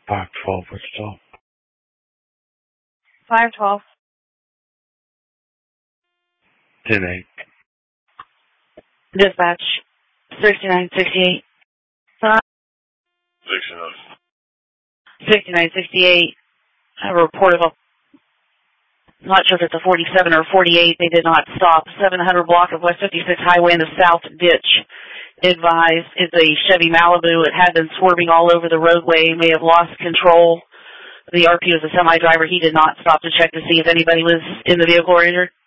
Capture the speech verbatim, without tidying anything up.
five twelve, what's stop? five twelve. ten eight. Dispatch. sixty-nine sixty-eight. sixty-nine. sixty-nine sixty-eight. I have a report of a, I'm not sure if it's a forty-seven or forty-eight. They did not stop. seven hundred block of West fifty-six Highway in the South Ditch. Advised it's a Chevy Malibu. It had been swerving all over the roadway, may have lost control. The R P was a semi-driver. He did not stop to check to see if anybody was in the vehicle or injured.